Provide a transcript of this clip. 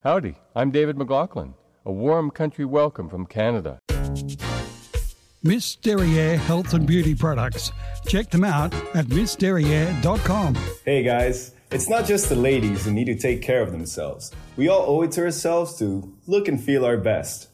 Howdy, I'm David McLaughlin. A warm country welcome from Canada. Miss Derriere Health and Beauty Products. Check them out at missderriere.com. Hey guys, it's not just the ladies who need to take care of themselves. We all owe it to ourselves to look and feel our best.